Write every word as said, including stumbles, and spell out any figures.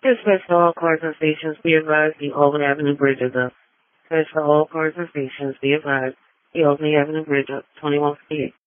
Dispatch to all cars and stations, be advised the Albany Avenue Bridge is up. Dispatch to all cars and stations, be advised the Albany Avenue Bridge up, twenty-one fifty-eight.